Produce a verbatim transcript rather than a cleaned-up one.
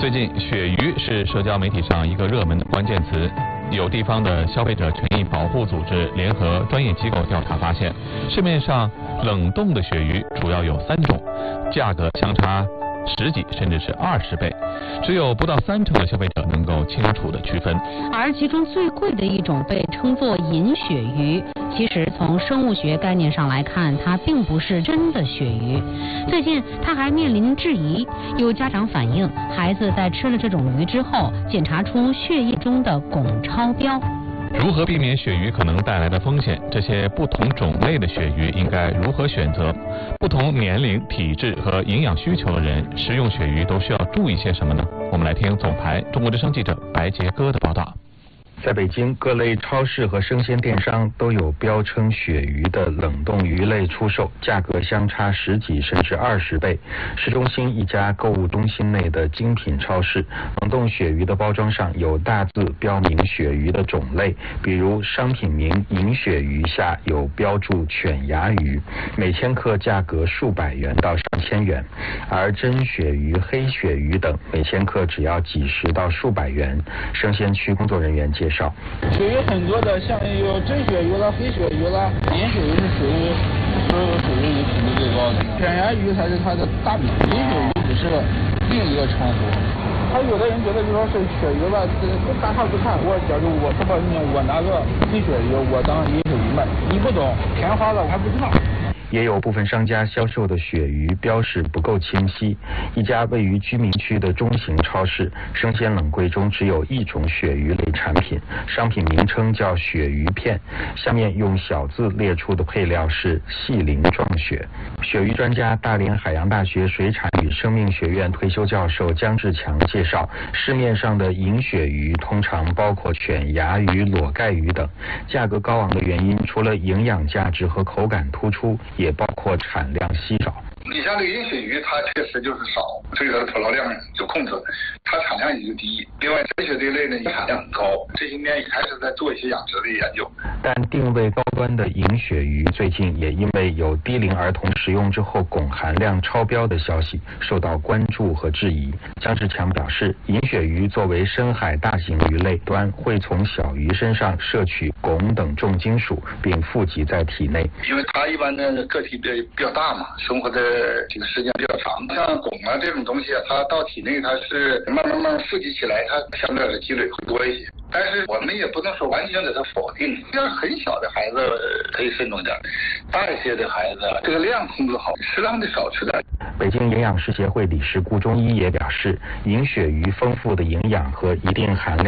最近，鳕鱼是社交媒体上一个热门的关键词。有地方的消费者权益保护组织联合专业机构调查发现，市面上冷冻的鳕鱼主要有三种，价格相差十几甚至是二十倍，只有不到三成的消费者能够清楚的区分。 而其中最贵的一种被称作银鳕鱼，其实从生物学概念上来看，它并不是真的鳕鱼。最近它还面临质疑，有家长反映，孩子在吃了这种鱼之后，检查出血液中的汞超标。 如何避免鳕鱼可能带来的风险？这些不同种类的鳕鱼应该如何选择？不同年龄、体质和营养需求的人食用鳕鱼都需要注意些什么呢？我们来听总台中国之声记者白杰哥的报道。 在北京，各类超市和生鲜电商都有标称鳕鱼的冷冻鱼类出售，价格相差十几甚至二十倍。市中心一家购物中心内的精品超市，冷冻鳕鱼的包装上有大字标明鳕鱼的种类，比如商品名银鳕鱼下有标注犬牙鱼，每千克价格数百元到上千元，而真鳕鱼、黑鳕鱼等每千克只要几十到数百元。生鲜区工作人员介绍。 鳕鱼很多的，像有真鳕鱼啦、黑鳕鱼啦、银鳕鱼是属于所有鳕鱼里品质最高的，犬牙鱼才是它的大名，银鳕鱼只是另一个称呼。他有的人觉得就说是鳕鱼吧，大差不差。我假如我说不我拿个银鳕鱼，我当银鳕鱼卖，你不懂，填花了我还不知道。 也有部分商家销售的鳕鱼标示不够清晰。一家位于居民区的中型超市，生鲜冷柜中只有一种鳕鱼类产品，商品名称叫鳕鱼片，下面用小字列出的配料是细鳞状鳕。鳕鱼专家、大连海洋大学水产与生命学院退休教授姜志强介绍，市面上的银鳕鱼通常包括犬牙鱼、裸盖鱼等，价格高昂的原因除了营养价值和口感突出，也包括产量稀少。 你像这个银鳕鱼，它确实就是少，所以它的捕捞量就控制，它产量也就低。另外，真鳕这一类呢，产量很高，这些年也开始在做一些养殖的研究。 但定位高端的银鳕鱼，最近也因为有低龄儿童食用之后汞含量超标的消息，受到关注和质疑。姜志强表示，银鳕鱼作为深海大型鱼类端，会从小鱼身上摄取汞等重金属，并富集在体内。 因为它一般的个体比比较大嘛，生活的这个时间比较长，像汞啊这种东西啊，它到体内它是慢慢慢慢富集起来，它相对的积累会多一些。但是我们也不能说完全给它否定，要是很小的孩子可以慎重点，大一些的孩子这个量控制好，适当的少吃点。 北京营养师协会理事顾中医也表示，银鳕鱼丰富的营养和一定含量